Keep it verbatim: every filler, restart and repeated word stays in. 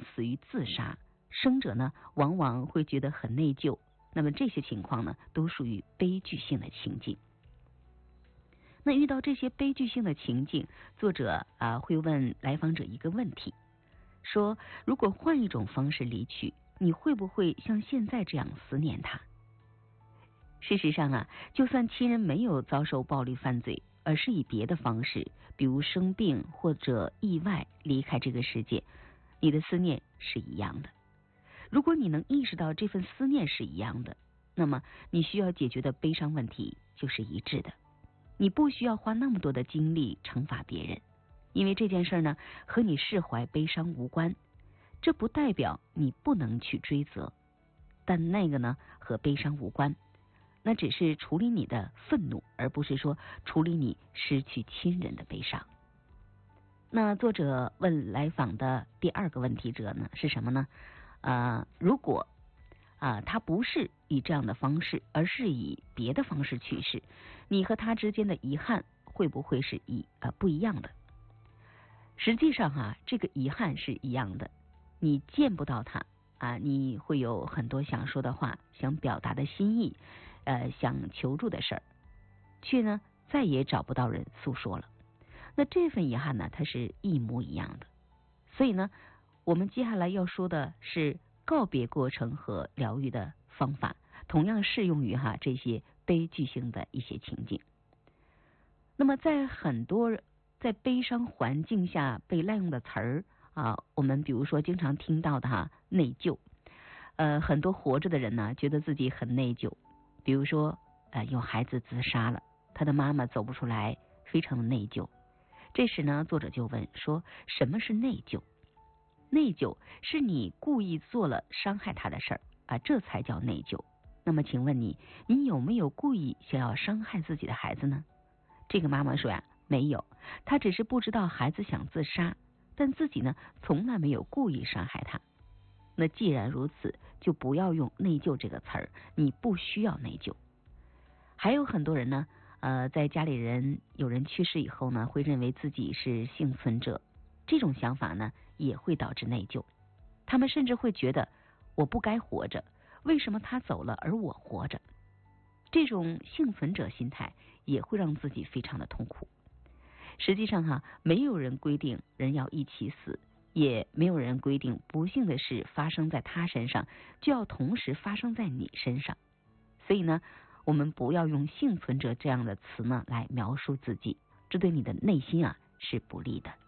死于自杀，生者呢往往会觉得很内疚。那么这些情况呢，都属于悲剧性的情境。那遇到这些悲剧性的情境，作者啊会问来访者一个问题，说如果换一种方式离去，你会不会像现在这样思念他？事实上啊，就算亲人没有遭受暴力犯罪，而是以别的方式，比如生病或者意外离开这个世界，你的思念是一样的。如果你能意识到这份思念是一样的，那么你需要解决的悲伤问题就是一致的。你不需要花那么多的精力惩罚别人，因为这件事呢和你释怀悲伤无关。这不代表你不能去追责，但那个呢和悲伤无关，那只是处理你的愤怒，而不是说处理你失去亲人的悲伤。那作者问来访的第二个问题者呢是什么呢？呃，如果啊、呃，他不是以这样的方式，而是以别的方式去世，你和他之间的遗憾会不会是一呃不一样的？实际上啊，这个遗憾是一样的。你见不到他啊，你会有很多想说的话，想表达的心意，呃，想求助的事儿，却呢再也找不到人诉说了。那这份遗憾呢，它是一模一样的。所以呢，我们接下来要说的是告别过程和疗愈的方法，同样适用于哈这些悲剧性的一些情境。那么在很多在悲伤环境下被滥用的词儿啊，我们比如说经常听到的哈内疚，呃，很多活着的人呢觉得自己很内疚，比如说呃有孩子自杀了，他的妈妈走不出来，非常的内疚。这时呢，作者就问说，什么是内疚？内疚是你故意做了伤害他的事儿啊，这才叫内疚。那么请问你，你有没有故意想要伤害自己的孩子呢？这个妈妈说呀，没有，她只是不知道孩子想自杀，但自己呢从来没有故意伤害他。那既然如此，就不要用内疚这个词儿，你不需要内疚。还有很多人呢呃，在家里人有人去世以后呢，会认为自己是幸存者，这种想法呢也会导致内疚。他们甚至会觉得我不该活着，为什么他走了而我活着？这种幸存者心态也会让自己非常的痛苦。实际上哈，没有人规定人要一起死，也没有人规定不幸的事发生在他身上就要同时发生在你身上。所以呢，我们不要用幸存者这样的词呢来描述自己，这对你的内心啊是不利的。